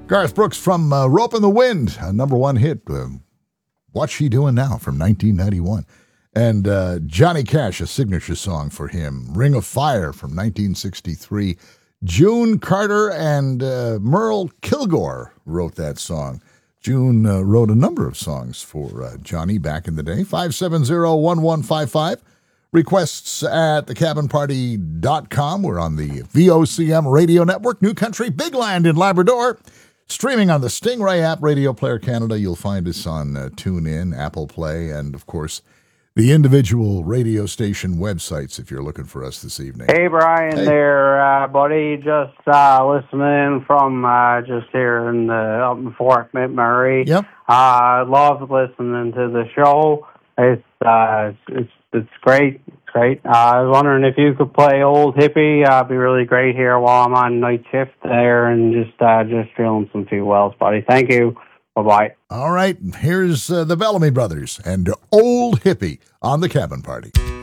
Garth Brooks from Rope in the Wind, a number one hit. What's She Doing Now from 1991. And Johnny Cash, a signature song for him. Ring of Fire from 1963. June Carter and Merle Kilgore wrote that song. June wrote a number of songs for Johnny back in the day. 570-1155. Requests at thecabinparty.com. We're on the VOCM radio network, New Country, Big Land in Labrador. Streaming on the Stingray app, Radio Player Canada. You'll find us on TuneIn, Apple Play, and, of course, the individual radio station websites if you're looking for us this evening. Hey, Brian, there, buddy. Just listening from just here in up in Fort McMurray. Yep. Love listening to the show. It's great. It's great. I was wondering if you could play Old Hippie. It'd be really great here while I'm on night shift there and just drilling some 2 wells, buddy. Thank you. Bye-bye. All right, here's the Bellamy Brothers and Old Hippie on the Cabin Party.